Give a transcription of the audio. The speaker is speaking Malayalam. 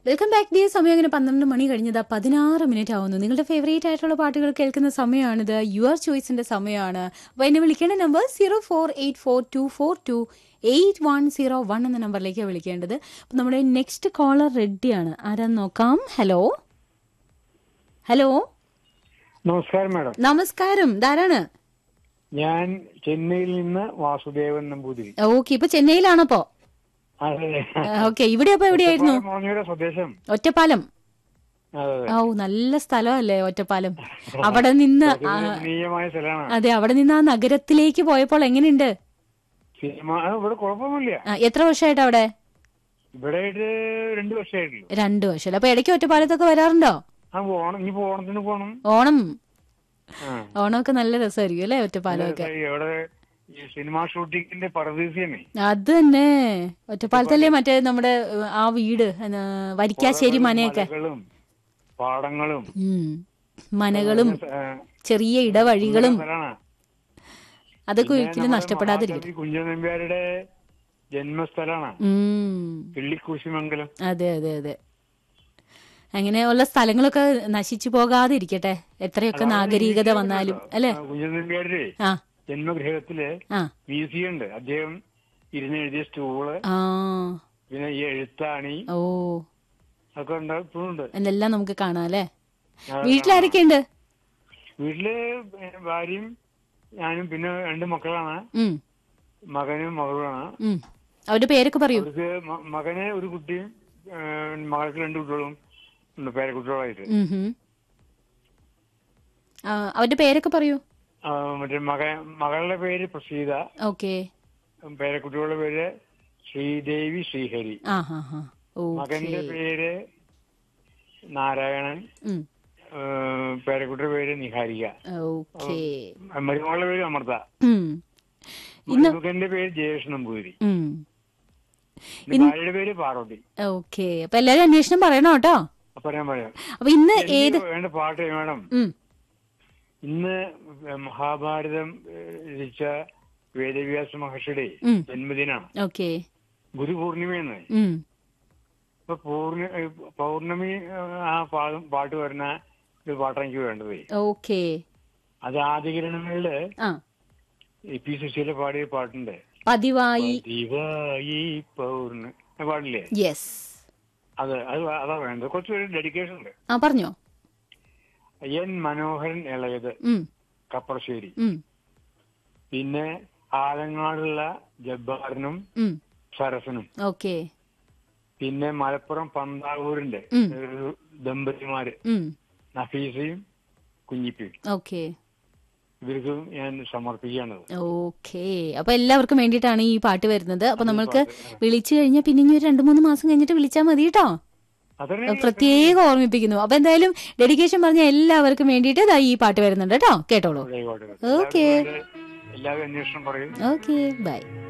Welcome back. ഡേ സമയം അങ്ങനെ 12 മണി കഴിഞ്ഞത് 16 മിനിറ്റ് ആവുന്നു. നിങ്ങളുടെ ഫേവറേറ്റ് ആയിട്ടുള്ള പാട്ടുകൾ കേൾക്കുന്ന സമയമാണിത്. യുവർ ചോയ്സിന്റെ സമയമാണ്. അപ്പോൾ എന്നെ വിളിക്കേണ്ട നമ്പർ 0484242801 എന്ന നമ്പറിലേക്ക് വിളിക്കേണ്ടത്. അപ്പോൾ നമ്മുടെ നെക്സ്റ്റ് കോളർ റെഡിയാണ്. ആരാന്ന് നോക്കാം. ഹലോ ഹലോ നമസ്കാരം മാഡം. നമസ്കാരം. ധാരാണ്? ഞാൻ ചെന്നൈയിൽ നിന്ന് വാസുദേവൻ നമ്പൂതിരി. ഓക്കെ, ഇപ്പൊ ചെന്നൈയിലാണപ്പോ? ഓക്കെ, ഇവിടെ അപ്പൊ എവിടെയായിരുന്നു? സ്വദേശം ഒറ്റപ്പാലം. ഓ, നല്ല സ്ഥലമല്ലേ ഒറ്റപ്പാലം. അവിടെ നിന്ന് അതെ, അവിടെ നിന്ന് ആ നഗരത്തിലേക്ക് പോയപ്പോൾ എങ്ങനെയുണ്ട്? ഇവിടെ കുഴപ്പമൊന്നുമില്ല. എത്ര വർഷമായിട്ട് അവിടെ? ഇവിടെ 2 വർഷമായിട്ടുള്ളൂ. 2 വർഷം. അപ്പൊ ഇടയ്ക്ക് ഒറ്റപ്പാലത്തൊക്കെ വരാറുണ്ടോ? ഓണത്തിന് പോണം. ഓണമൊക്കെ നല്ല രസമായിരിക്കും അല്ലേ ഒറ്റപ്പാലമൊക്കെ? സിനിമ ഷൂട്ടിങ്ങിന്റെ പരദീസയാണ് അത് തന്നെ. ഒറ്റപ്പാലത്തല്ലേ മറ്റേ നമ്മുടെ ആ വീട് വരിക്കാശ്ശേരി മനയൊക്കെ? പാടങ്ങളും മനകളും ചെറിയ ഇടവഴികളും അതൊക്കെ ഒരിക്കലും നഷ്ടപ്പെടാതിരിക്കും. കുഞ്ചൻ നമ്പ്യാരുടെ ജന്മസ്ഥലമാണ് കിള്ളിക്കൂശിമംഗലം. അതെ അതെ അതെ. അങ്ങനെയുള്ള സ്ഥലങ്ങളൊക്കെ നശിച്ചു പോകാതിരിക്കട്ടെ, എത്രയൊക്കെ നാഗരികത വന്നാലും അല്ലെ. കുഞ്ചൻ നമ്പ്യാരുടെ ജന്മഗൃഹത്തില് മ്യൂസിയം ഉണ്ട്. അദ്ദേഹം ഇരുന്നെഴുതിയ സ്റ്റൂള്, പിന്നെ ഈ എഴുത്താണി ഒക്കെ ഇപ്പോഴുണ്ട്. എല്ലാം നമുക്ക് കാണാം അല്ലെ. വീട്ടിലാരൊക്കെയുണ്ട്? വീട്ടില് ഭാര്യയും ഞാനും പിന്നെ 2 മക്കളാണ്. മകനും മകളുമാണ്. അവരുടെ പേരൊക്കെ പറയൂ. അവർക്ക് മകന് ഒരു കുട്ടിയും മകൾക്ക് 2 കുട്ടികളും ഉണ്ട്, പേരക്കുട്ടികളായിട്ട്. അവരുടെ പേരൊക്കെ പറയൂ. മറ്റേ മകളുടെ പേര് പ്രസീത. ഓക്കെ. പേരക്കുട്ടികളുടെ പേര് ശ്രീദേവി, ശ്രീഹരി. മകന്റെ പേര് നാരായണൻ. പേരക്കുട്ടിയുടെ പേര് നിഹാരിക. മരുമകളുടെ പേര് അമൃത. മകന്റെ പേര് ജയേഷ് നമ്പൂതിരി. ഭാര്യയുടെ പേര് പാർവതി. ഓക്കെ. അപ്പൊ എല്ലാരും അന്വേഷണം പറയണോ കേട്ടോ? പറയാം. അപ്പൊ ഇന്ന് ഏത് വേണ്ട പാട്ട് വേണം? ഇന്ന് മഹാഭാരതം രചിച്ച വേദവ്യാസ മഹർഷിയുടെ ജന്മദിനാണ്. ഓക്കെ. ഗുരുപൂർണിമയെന്ന്. ഇപ്പൊ പൗർണമി ആ പാട്ട് വരുന്ന ഒരു പാട്ടാണ് എനിക്ക് വേണ്ടത്. ഓക്കെ. അത് ആദികിരണങ്ങളില് പി സുശീല പാടിയ പാട്ടുണ്ട്. പതിവായി പൗർണമി പാടില്ലേ? യെസ്. അതാ വേണ്ടത്. കുറച്ച് ഡെഡിക്കേഷൻ ഉണ്ട്. പറഞ്ഞോ. എൻ മനോഹരൻ ഇളയത് കപ്പറശ്ശേരി. പിന്നെ ആലങ്ങാടുള്ള ജബ്ബാറിനും സരസനും. ഓക്കെ. പിന്നെ മലപ്പുറം പന്താവൂരിന്റെ ദമ്പതിമാര് നഫീസയും കുഞ്ഞിപ്പിയും. ഓക്കെ. ഇവർക്കും ഞാൻ സമർപ്പിക്കുകയാണത്. ഓക്കെ. അപ്പൊ എല്ലാവർക്കും വേണ്ടിയിട്ടാണ് ഈ പാട്ട് വരുന്നത്. അപ്പൊ നമ്മൾക്ക് വിളിച്ചു കഴിഞ്ഞാൽ പിന്നെ ഇനി 2-3 മാസം കഴിഞ്ഞിട്ട് വിളിച്ചാൽ മതി കേട്ടോ. പ്രത്യേകം ഓർമ്മിപ്പിക്കുന്നു. അപ്പൊ എന്തായാലും ഡെഡിക്കേഷൻ പറഞ്ഞ എല്ലാവർക്കും വേണ്ടിയിട്ട് ഈ പാട്ട് വരുന്നുണ്ട് കേട്ടോ. കേട്ടോളൂ. ഓക്കെ. എല്ലാവരും അന്വേഷണം പറയും. Okay, by.